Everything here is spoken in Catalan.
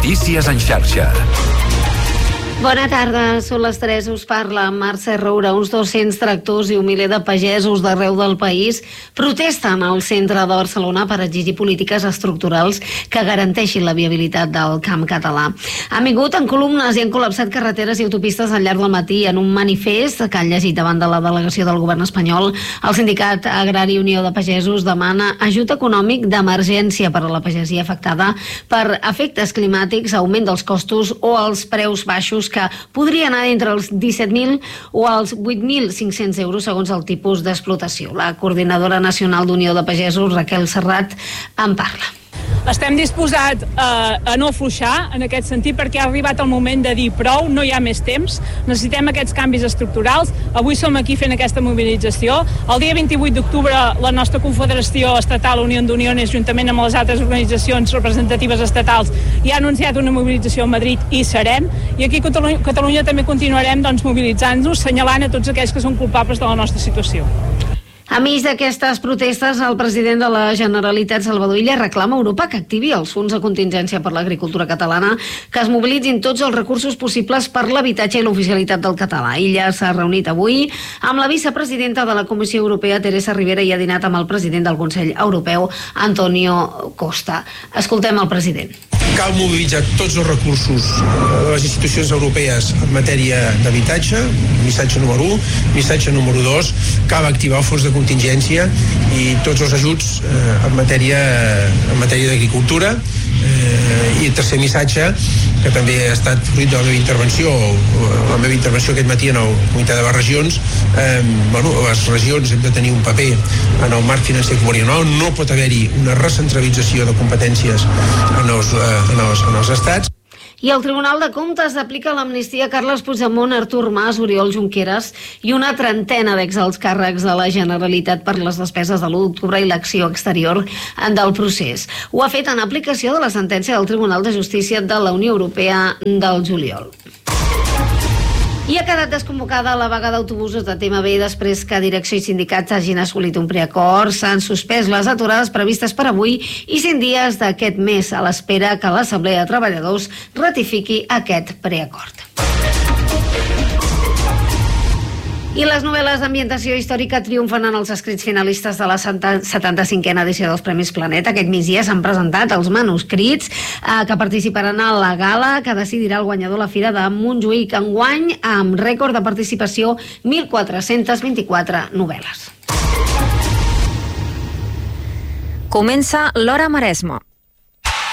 Notícies en xarxa. Bona tarda, són les 3, us parla Mercè Roura. Uns 200 tractors i un miler de pagesos d'arreu del país protesten al centre de Barcelona per exigir polítiques estructurals que garanteixin la viabilitat del camp català. Han vingut en columnes i han col·lapsat carreteres i autopistes al llarg del matí en un manifest que han llegit davant de la delegació del govern espanyol. El sindicat Agrari Unió de Pagesos demana ajut econòmic d'emergència per a la pagesia afectada per efectes climàtics, augment dels costos o els preus baixos que podria anar entre els 17.000 o els 8.500 euros segons el tipus d'explotació. La coordinadora nacional d'Unió de Pagesos, Raquel Serrat, en parla. Estem disposats a no afluixar en aquest sentit perquè ha arribat el moment de dir prou, no hi ha més temps, necessitem aquests canvis estructurals. Avui som aquí fent aquesta mobilització. El dia 28 d'octubre la nostra Confederació Estatal Unió d'Uniones, juntament amb les altres organitzacions representatives estatals, ja ha anunciat una mobilització a Madrid i serem. I aquí a Catalunya també continuarem mobilitzant-nos, senyalant a tots aquells que són culpables de la nostra situació. A mig d'aquestes protestes, el president de la Generalitat, Salvador Illa, reclama a Europa que activi els fons de contingència per l'agricultura catalana, que es mobilitzin tots els recursos possibles per l'habitatge i l'oficialitat del català. Illa s'ha reunit avui amb la vicepresidenta de la Comissió Europea, Teresa Rivera, i ha dinat amb el president del Consell Europeu, Antonio Costa. Escoltem el president. Cal mobilitzar tots els recursos de les institucions europees en matèria d'habitatge, missatge número 1, missatge número 2, cal activar el fons de contingència i tots els ajuts en matèria d'agricultura, i el tercer missatge, que també ha estat fruit de la meva intervenció aquest matí en el Comitè de les Regions. Les regions hem de tenir un paper en el marc financer plurianual, no pot haver-hi una recentralització de competències en els estats. I el Tribunal de Comptes aplica l'amnistia a Carles Puigdemont, Artur Mas, Oriol Junqueras i una trentena d'exalts càrrecs de la Generalitat per les despeses de l'1 d'octubre i l'acció exterior del procés. Ho ha fet en aplicació de la sentència del Tribunal de Justícia de la Unió Europea del juliol. I ha quedat desconvocada la vaga d'autobusos de TMB després que direcció i sindicats hagin assolit un preacord. S'han suspès les aturades previstes per avui i 100 dies d'aquest mes a l'espera que l'Assemblea de Treballadors ratifiqui aquest preacord. I les novel·les d'ambientació històrica triomfen en els escrits finalistes de la 75a edició dels Premis Planeta. Aquest migdia s'han presentat els manuscrits que participaran a la gala que decidirà el guanyador a la Fira de Montjuïc. Enguany, amb rècord de participació, 1.424 novel·les. Comença l'Hora Maresme.